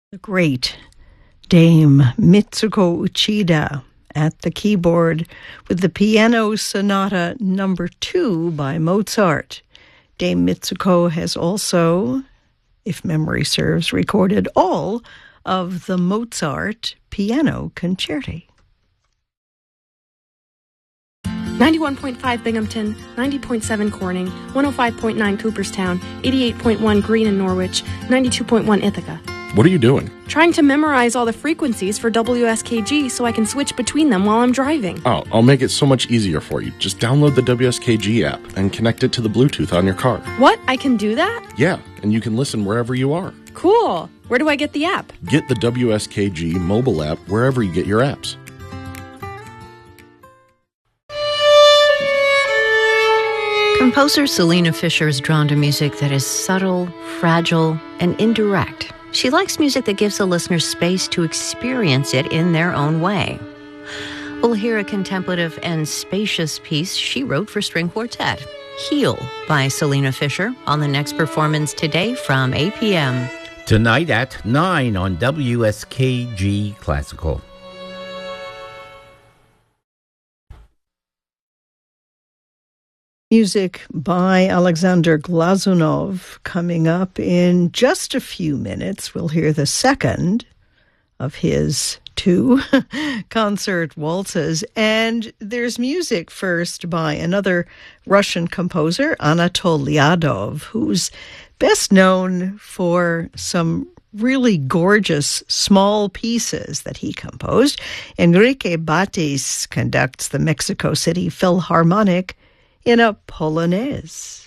The great Dame Mitsuko Uchida at the keyboard with the Piano Sonata No. 2 by Mozart. Dame Mitsuko has also, if memory serves, recorded all of the Mozart piano concerti. 91.5 Binghamton, 90.7 Corning, 105.9 Cooperstown, 88.1 Green in Norwich, 92.1 Ithaca. What are you doing? Trying to memorize all the frequencies for WSKG so I can switch between them while I'm driving. Oh, I'll make it so much easier for you. Just download the WSKG app and connect it to the Bluetooth on your car. What? I can do that? Yeah, and you can listen wherever you are. Cool. Where do I get the app? Get the WSKG mobile app wherever you get your apps. Composer Selena Fisher is drawn to music that is subtle, fragile, and indirect. She likes music that gives the listener space to experience it in their own way. We'll hear a contemplative and spacious piece she wrote for string quartet, Heal by Selena Fisher, on the next performance today from 8 p.m. Tonight at 9 on WSKG Classical. Music by Alexander Glazunov coming up in just a few minutes. We'll hear the second of his two concert waltzes. And there's music first by another Russian composer, Anatol Lyadov, who's best known for some really gorgeous small pieces that he composed. Enrique Batis conducts the Mexico City Philharmonic in a Polonaise.